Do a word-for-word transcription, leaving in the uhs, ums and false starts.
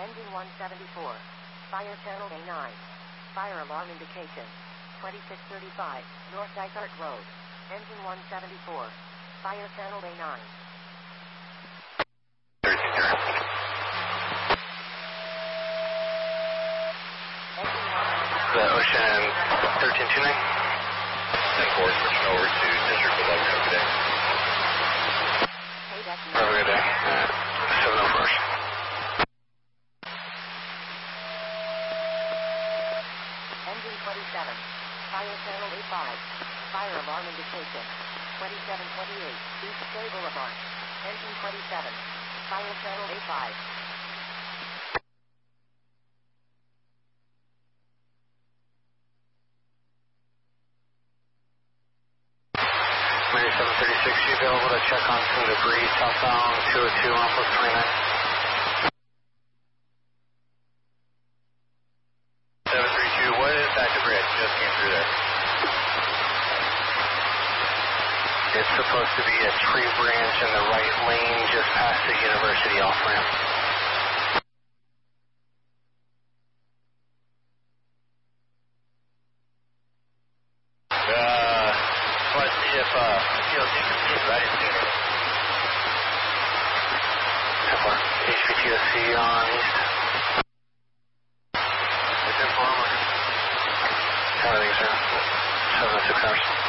Engine one seventy-four. Fire channel A nine. Fire alarm indication. twenty-six thirty-five, North Dysart Road. Engine one seventy-four. Fire channel A nine. The Ocean thirteen twenty-nine. ten four, switching over to District eleven. Have a good day. Hey, that's Have a good day. seven oh four. Engine twenty-seven. Fire channel A five. Fire alarm indication. twenty-seven twenty-eight, East Bay Boulevard. Engine twenty-seven. Fire channel A five. seven thirty-six, you available to check on some debris southbound two oh two, one plus twenty-nine. seven three two, what is that debris? It just came through there. It's supposed to be a tree branch in the right lane just past the University off-ramp. Uh, let's see if uh, P L C can see it, but I didn't see it. H P T S C on east. It's in form. How are things, sir? seven oh six hours.